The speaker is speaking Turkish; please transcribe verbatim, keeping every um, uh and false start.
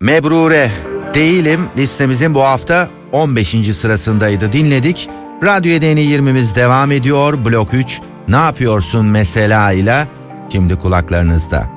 Mebrure Değilim listemizin bu hafta on beşinci sırasındaydı, dinledik. Radyo Edeni yirmimiz devam ediyor. Blok üç Ne Yapıyorsun Mesela ile şimdi kulaklarınızda.